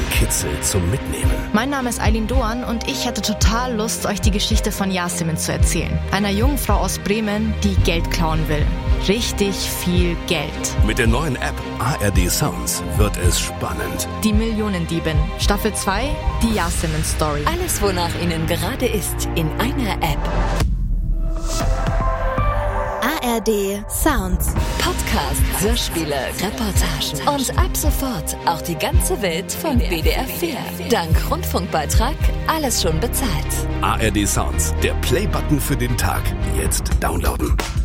Kitzel zum Mitnehmen. Mein Name ist Eileen Doan und ich hätte total Lust, euch die Geschichte von Yasemin zu erzählen. Einer jungen Frau aus Bremen, die Geld klauen will. Richtig viel Geld. Mit der neuen App ARD Sounds wird es spannend. Die Millionendiebin. Staffel 2, die Yasemin Story. Alles, wonach Ihnen gerade ist, in einer App. ARD Sounds. Podcast, Hörspiele, Reportagen und ab sofort auch die ganze Welt von WDR 4. Dank Rundfunkbeitrag alles schon bezahlt. ARD Sounds, der Play-Button für den Tag. Jetzt downloaden.